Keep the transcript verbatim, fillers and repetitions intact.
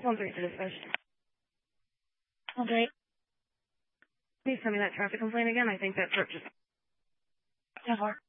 One three to dispatch. One three. Please tell me that traffic complaint again. I think that truck just... ten four.